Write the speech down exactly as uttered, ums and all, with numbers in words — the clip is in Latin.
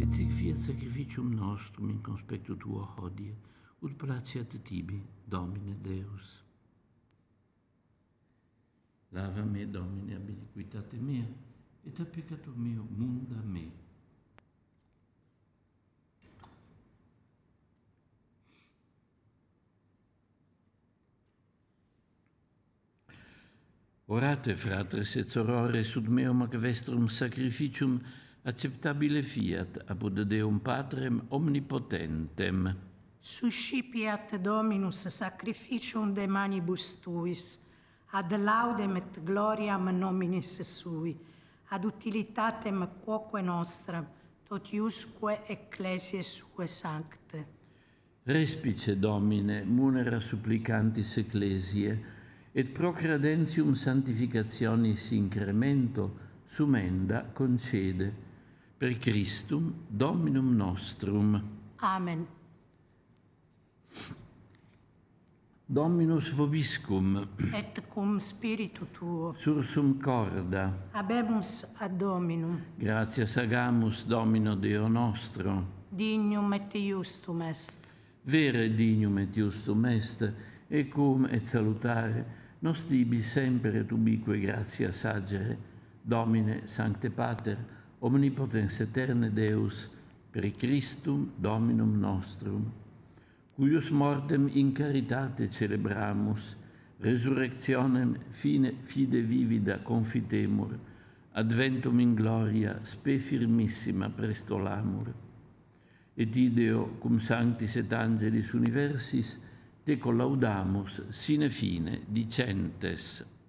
sic fiat sacrificium nostrum in conspectu tuo hodie, ut placeat tibi, Domine Deus. Lava me, Domine, ab iniquitate mea, et a peccator meo munda me. Orate, fratres et sorores, ut meum ac vestrum sacrificium acceptabile fiat, apud Deum Patrem omnipotentem. Suscipiat Dominus sacrificium de manibus tuis, ad laudem et gloriam nominis sui, ad utilitatem quoque nostra, totiusque ecclesiae sue sancte. Respice, Domine, munera supplicantis ecclesiae, et pro credentium sanctificationis incremento sumenda concede, per Christum Dominum nostrum. Amen. Dominus vobiscum, Et cum spiritu tuo, sursum corda, habemus ad Dominum, gratias agamus, Domino Deo nostro. dignum et iustum est. Vere dignum et iustum est, e cum et salutare, nos tibi semper et ubique gratia sagere, Domine Sancte Pater, omnipotens eterne Deus, per Christum Dominum nostrum, cuius mortem in caritate celebramus, resurrectionem fine fide vivida confitemur, adventum in gloria spe firmissima prestolamur. Et ideo, cum sanctis et angelis universis, te collaudamus sine fine dicentes.